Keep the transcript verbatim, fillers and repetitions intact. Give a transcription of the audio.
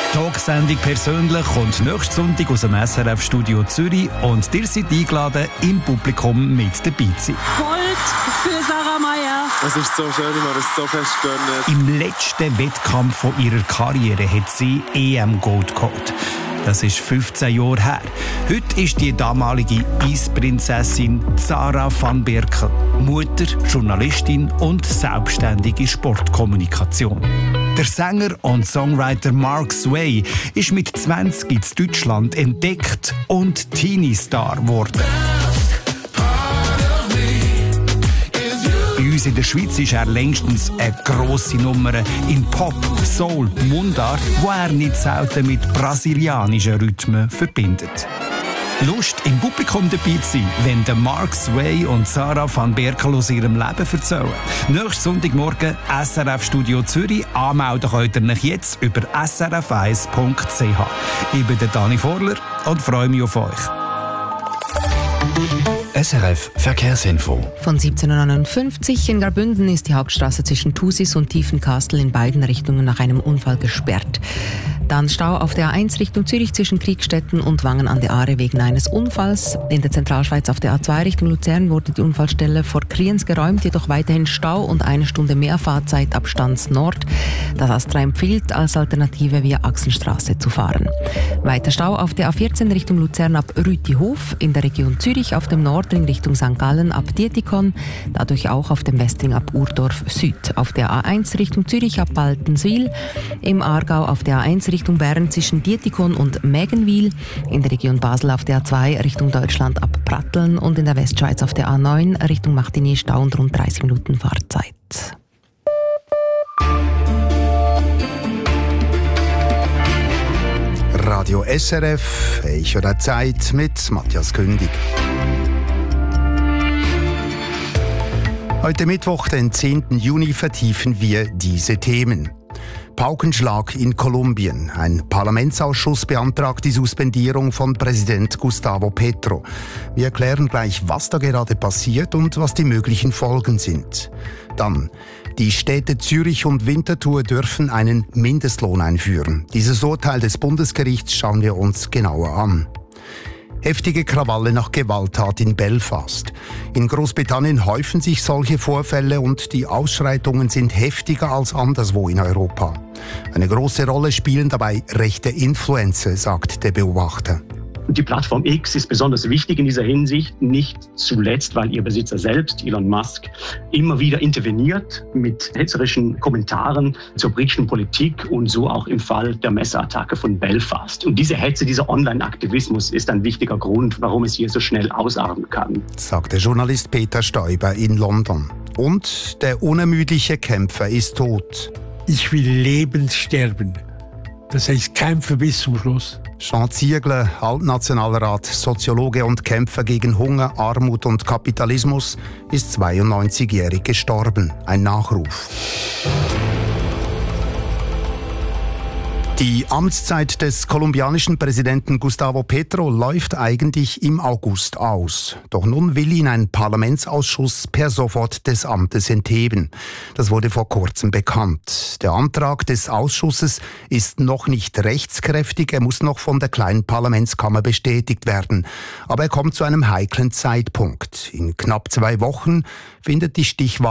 Talksendung persönlich kommt nächsten Sonntag aus dem S R F-Studio Zürich und ihr seid eingeladen, im Publikum mit dabei zu sein. Gold für Sarah Meier. Es ist so schön, ich habe es so fest gönnt. Im letzten Wettkampf von ihrer Karriere hat sie E M-Gold geholt. Das ist fünfzehn Jahre her. Heute ist die damalige Eisprinzessin Sarah van Berkel Mutter, Journalistin und selbstständige Sportkommunikation. Der Sänger und Songwriter Mark Sway ist mit zwanzig in Deutschland entdeckt und Teenie-Star geworden. Bei uns in der Schweiz ist er längstens eine grosse Nummer in Pop, Soul, Mundart, wo er nicht selten mit brasilianischen Rhythmen verbindet. Lust, im Publikum dabei zu sein, wenn der Mark Sway und Sarah van Berkel aus ihrem Leben erzählen. Nächsten Sonntagmorgen S R F Studio Zürich. Anmelden könnt ihr euch jetzt über s r f eins punkt c h. Ich bin der Dani Vorler und freue mich auf euch. S R F Verkehrsinfo. Von siebzehn Uhr neunundfünfzig in Graubünden ist die Hauptstraße zwischen Thusis und Tiefenkastel in beiden Richtungen nach einem Unfall gesperrt. Dann Stau auf der A eins Richtung Zürich zwischen Kriegstetten und Wangen an der Aare wegen eines Unfalls. In der Zentralschweiz auf der A zwei Richtung Luzern wurde die Unfallstelle vor Kriens geräumt, jedoch weiterhin Stau und eine Stunde mehr Fahrzeit ab Stanz Nord. Das Astra empfiehlt, als Alternative via Axenstraße zu fahren. Weiter Stau auf der A vierzehn Richtung Luzern ab Rütihof, in der Region Zürich auf dem Nordring Richtung Sankt Gallen ab Dietikon, dadurch auch auf dem Westring ab Urdorf Süd. Auf der A eins Richtung Zürich ab Baltenswil, im Aargau auf der A eins Richtung Bern zwischen Dietikon und Mägenwil, in der Region Basel auf der A zwei Richtung Deutschland ab Pratteln und in der Westschweiz auf der A neun Richtung Martigny Stau und rund dreißig Minuten Fahrzeit. Radio S R F, Echo der Zeit mit Matthias Kündig. Heute Mittwoch, den zehnten Juni, vertiefen wir diese Themen. Paukenschlag in Kolumbien. Ein Parlamentsausschuss beantragt die Suspendierung von Präsident Gustavo Petro. Wir erklären gleich, was da gerade passiert und was die möglichen Folgen sind. Dann: Die Städte Zürich und Winterthur dürfen einen Mindestlohn einführen. Dieses Urteil des Bundesgerichts schauen wir uns genauer an. Heftige Krawalle nach Gewalttat in Belfast. In Großbritannien häufen sich solche Vorfälle und die Ausschreitungen sind heftiger als anderswo in Europa. Eine große Rolle spielen dabei rechte Influencer, sagt der Beobachter. Die Plattform X ist besonders wichtig in dieser Hinsicht, nicht zuletzt, weil ihr Besitzer selbst, Elon Musk, immer wieder interveniert mit hetzerischen Kommentaren zur britischen Politik und so auch im Fall der Messerattacke von Belfast. Und diese Hetze, dieser Online-Aktivismus ist ein wichtiger Grund, warum es hier so schnell ausarten kann. Sagt der Journalist Peter Stoiber in London. Und der unermüdliche Kämpfer ist tot. Ich will lebend sterben. Das heißt kämpfen bis zum Schluss. Jean Ziegler, Altnationalrat, Soziologe und Kämpfer gegen Hunger, Armut und Kapitalismus, ist zweiundneunzigjährig gestorben. Ein Nachruf. Die Amtszeit des kolumbianischen Präsidenten Gustavo Petro läuft eigentlich im August aus. Doch nun will ihn ein Parlamentsausschuss per sofort des Amtes entheben. Das wurde vor kurzem bekannt. Der Antrag des Ausschusses ist noch nicht rechtskräftig. Er muss noch von der kleinen Parlamentskammer bestätigt werden. Aber er kommt zu einem heiklen Zeitpunkt. In knapp zwei Wochen findet die Stichwahl